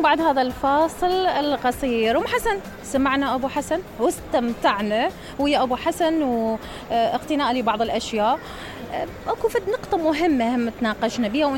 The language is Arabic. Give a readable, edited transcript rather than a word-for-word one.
بعد هذا الفاصل القصير. حسن، سمعنا أبو حسن واستمتعنا ويا أبو حسن واقتناء لبعض الأشياء. أكو فد نقطة مهمة هم تناقشنا بها